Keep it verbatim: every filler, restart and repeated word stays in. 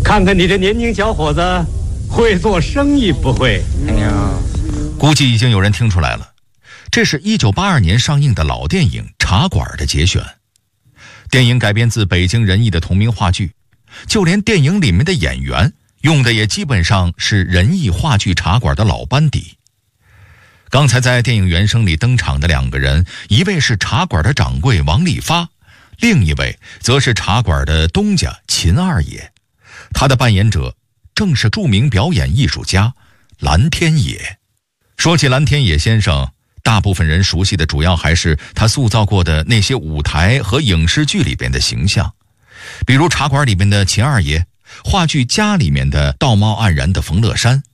看看你这年轻小伙子，会做生意不会？哎呀， 估计已经有人听出来了，这是一九八二年上映的老电影《茶馆》的节选。电影改编自北京人艺的同名话剧，就连电影里面的演员用的也基本上是人艺话剧《茶馆》的老班底。刚才在电影原声里登场的两个人，一位是茶馆的掌柜王利发，另一位则是茶馆的东家秦二爷，他的扮演者正是著名表演艺术家蓝天野。说起蓝天野先生，大部分人熟悉的主要还是他塑造过的那些舞台和影视剧里边的形象，比如茶馆里面的秦二爷，话剧家里面的道貌岸然的冯乐山，